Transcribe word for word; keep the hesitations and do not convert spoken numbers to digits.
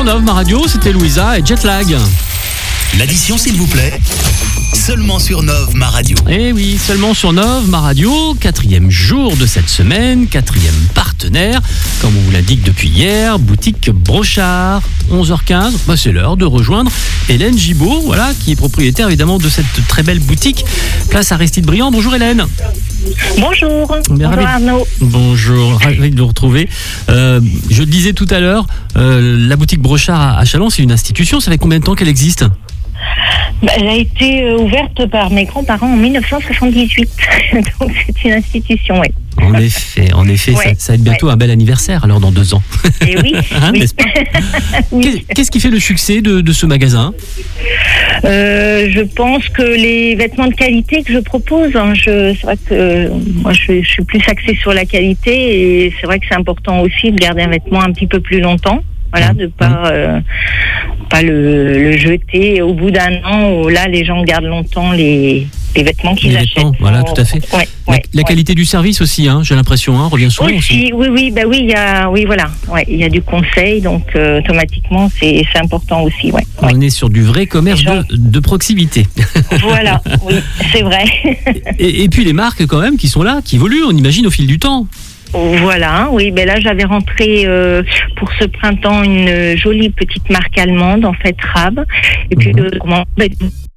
Nov, ma radio, c'était Louisa et Jetlag. L'addition, s'il vous plaît. Seulement sur Nov, ma radio. Eh oui, seulement sur Nov, ma radio. Quatrième jour de cette semaine, quatrième partenaire. Comme on vous l'indique depuis hier, boutique Brochard. onze heures quinze, bah c'est l'heure de rejoindre Hélène Gibaud, voilà, qui est propriétaire évidemment de cette très belle boutique. Place Aristide Briand. Bonjour Hélène. Bonjour. Bien, Bonjour ravi... Arnaud. Bonjour, ravi de vous retrouver. Euh, je le disais tout à l'heure, euh, la boutique Brochard à Châlons, c'est une institution. Ça fait combien de temps qu'elle existe ? Bah, elle a été euh, ouverte par mes grands-parents en dix-neuf cent soixante-dix-huit. Donc c'est une institution, oui. En effet, en effet, Ouais, ça, ça va être bientôt ouais. un bel anniversaire alors dans deux ans. Et oui, Hein, oui. n'est-ce pas ? Oui. Qu'est-ce qui fait le succès de, de ce magasin ? Euh, je pense que les vêtements de qualité que je propose, hein, je, c'est vrai que euh, moi je, je suis plus axée sur la qualité et c'est vrai que c'est important aussi de garder un vêtement un petit peu plus longtemps. Voilà, de pas euh, pas le, le jeter au bout d'un an où là les gens gardent longtemps les, les vêtements qu'ils Les achètent. vêtements, voilà, tout à fait. Ouais, La, ouais, la ouais. qualité du service aussi, hein, j'ai l'impression, hein, revient souvent aussi. Aussi, oui, oui, bah oui, il y a, oui, voilà, ouais, il y a du conseil, donc euh, automatiquement c'est, c'est important aussi, ouais. ouais. On est sur du vrai commerce de, de proximité. Voilà, oui, c'est vrai. et, et puis les marques quand même qui sont là, qui évoluent, on imagine au fil du temps. Voilà, oui, ben là j'avais rentré euh, pour ce printemps une jolie petite marque allemande, en fait Rab, et puis Mhm. euh, comment, ben,